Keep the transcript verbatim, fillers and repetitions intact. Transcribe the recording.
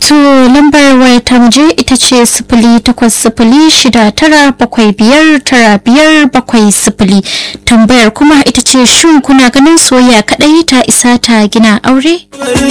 To lambar wayar ta muje ita ce sifili takwas sifili shida tara bakwai biyar tara biyar bakwai sifili. Tambayar kuma ita ce shin kuna ganin soyayya kadai ta isa ta gina aure?